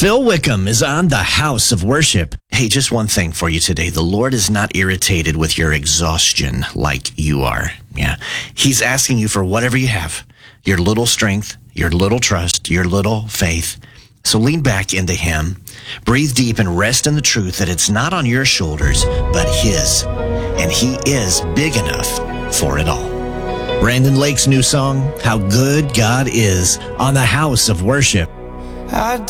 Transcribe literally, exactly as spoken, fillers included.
Phil Wickham is on the House of Worship. Hey, just one thing for you today. The Lord is not irritated with your exhaustion like you are. Yeah. He's asking you for whatever you have, your little strength, your little trust, your little faith. So lean back into Him, breathe deep, and rest in the truth that it's not on your shoulders, but His. And He is big enough for it all. Brandon Lake's new song, How Good God Is, on the House of Worship. I